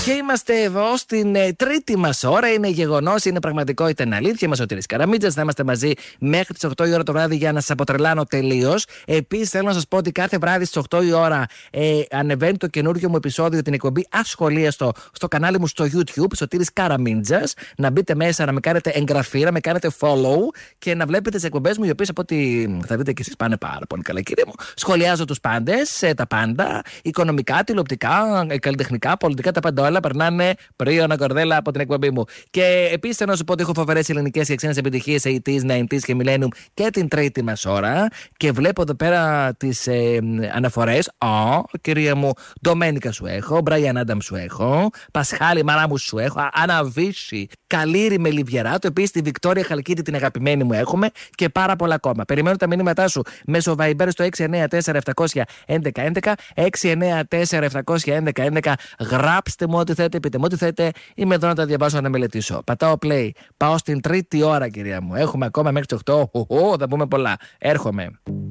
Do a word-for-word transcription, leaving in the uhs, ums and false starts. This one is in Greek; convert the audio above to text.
Και είμαστε εδώ στην ε, τρίτη μας ώρα. Είναι γεγονός, είναι πραγματικότητα, είναι αλήθεια. Είμαι ο Σωτήρης Καραμίτσας. Θα είμαστε μαζί μέχρι τις οκτώ η ώρα το βράδυ για να σας αποτρελάνω τελείως. Επίσης, θέλω να σας πω ότι κάθε βράδυ στις οκτώ η ώρα ε, ανεβαίνει το καινούργιο μου επεισόδιο, την εκπομπή Ασχολίαστο, στο κανάλι μου στο YouTube, Σωτήρης Καραμίτσας. Να μπείτε μέσα, να με κάνετε εγγραφή, να με κάνετε follow και να βλέπετε τις εκπομπές μου, οι οποίες από ό,τι θα δείτε και εσείς πάνε πάρα πολύ καλά, κύριε μου. Σχολιάζω τους πάντες, ε, τα πάντα, οικονομικά, τηλεοπτικά, ε, καλλιτεχνικά, πολιτικά, τα πάντα όλα περνάνε πρίωνα κορδέλα από την εκπομπή μου. Και επίσης θέλω να σου πω ότι έχω φοβερές ελληνικές και ξένες επιτυχίες ογδόντα, ενενήντα και Millennium και την τρίτη μας ώρα. Και βλέπω εδώ πέρα τις ε, αναφορές. Ω, κυρία μου, Ντομένικα σου έχω, Μπράιαν Άνταμ σου έχω, Πασχάλη Μαρά μου σου έχω, Αναβίση, Καλήρη με Λιβιεράτο, επίσης τη Βικτόρια Χαλκίδη την αγαπημένη μου έχουμε και πάρα πολλά ακόμα. Περιμένω τα μηνύματά σου μέσω Viber στο έξι εννιά τέσσερα επτά ένα ένα ένα ένα, έξι εννιά τέσσερα επτά ένα ένα ένα. Γράψτε μου ό,τι θέλετε, πείτε μου ό,τι θέλετε. Είμαι εδώ να τα διαβάσω, να μελετήσω. Πατάω play. Πάω στην τρίτη ώρα, κυρία μου. Έχουμε ακόμα μέχρι τις οκτώ. Θα πούμε πολλά. Έρχομαι.